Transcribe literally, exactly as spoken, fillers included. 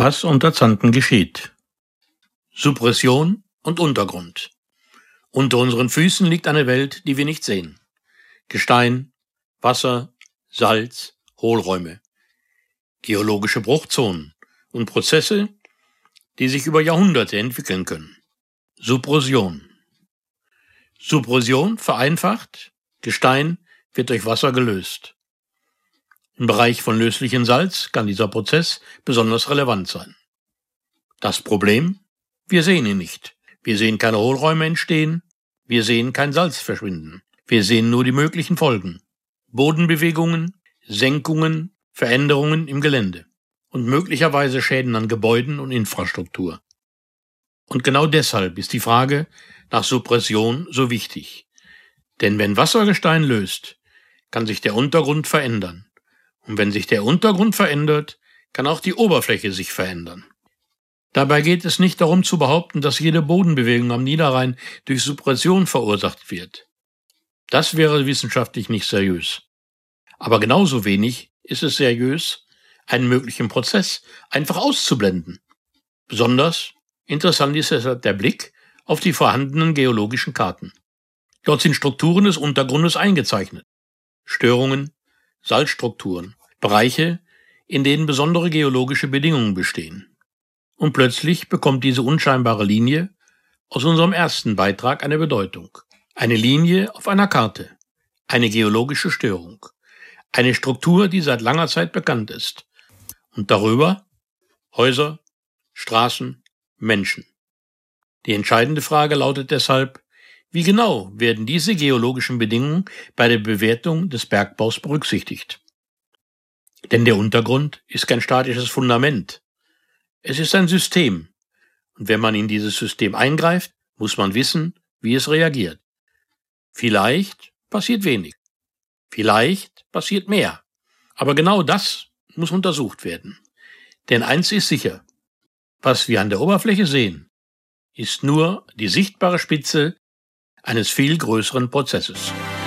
Was unter Zanten geschieht. Suppression und Untergrund. Unter unseren Füßen liegt eine Welt, die wir nicht sehen. Gestein, Wasser, Salz, Hohlräume. Geologische Bruchzonen und Prozesse, die sich über Jahrhunderte entwickeln können. Suppression. Suppression vereinfacht, Gestein wird durch Wasser gelöst. Im Bereich von löslichem Salz kann dieser Prozess besonders relevant sein. Das Problem? Wir sehen ihn nicht. Wir sehen keine Hohlräume entstehen, wir sehen kein Salz verschwinden. Wir sehen nur die möglichen Folgen. Bodenbewegungen, Senkungen, Veränderungen im Gelände und möglicherweise Schäden an Gebäuden und Infrastruktur. Und genau deshalb ist die Frage nach Suppression so wichtig. Denn wenn Wassergestein löst, kann sich der Untergrund verändern. Und wenn sich der Untergrund verändert, kann auch die Oberfläche sich verändern. Dabei geht es nicht darum zu behaupten, dass jede Bodenbewegung am Niederrhein durch Suppression verursacht wird. Das wäre wissenschaftlich nicht seriös. Aber genauso wenig ist es seriös, einen möglichen Prozess einfach auszublenden. Besonders interessant ist deshalb der Blick auf die vorhandenen geologischen Karten. Dort sind Strukturen des Untergrundes eingezeichnet. Störungen, Salzstrukturen, Bereiche, in denen besondere geologische Bedingungen bestehen. Und plötzlich bekommt diese unscheinbare Linie aus unserem ersten Beitrag eine Bedeutung. Eine Linie auf einer Karte, eine geologische Störung, eine Struktur, die seit langer Zeit bekannt ist. Und darüber Häuser, Straßen, Menschen. Die entscheidende Frage lautet deshalb, wie genau werden diese geologischen Bedingungen bei der Bewertung des Bergbaus berücksichtigt? Denn der Untergrund ist kein statisches Fundament. Es ist ein System. Und wenn man in dieses System eingreift, muss man wissen, wie es reagiert. Vielleicht passiert wenig. Vielleicht passiert mehr. Aber genau das muss untersucht werden. Denn eins ist sicher. Was wir an der Oberfläche sehen, ist nur die sichtbare Spitze eines viel größeren Prozesses.